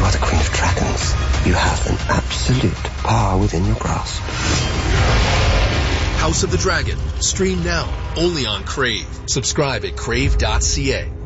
are the Queen of Dragons. You have an absolute power within your grasp. House of the Dragon. Stream now, only on Crave. Subscribe at crave.ca.